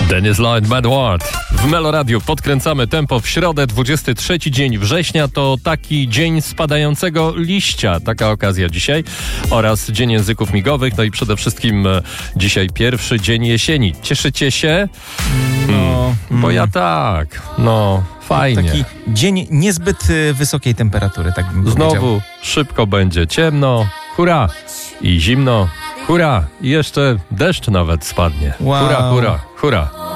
Dennis Lloyd, Bad Word. W Meloradiu podkręcamy tempo w środę, 23 dzień września. To taki dzień spadającego liścia. Taka okazja dzisiaj. Oraz Dzień Języków Migowych. No i przede wszystkim dzisiaj pierwszy dzień jesieni. Cieszycie się? Bo ja tak. Fajnie. Taki dzień niezbyt wysokiej temperatury, tak bym powiedział. Znowu szybko będzie ciemno. Hurra! I zimno. Hurra! I jeszcze deszcz nawet spadnie. Wow. Hurra, hurra, hurra.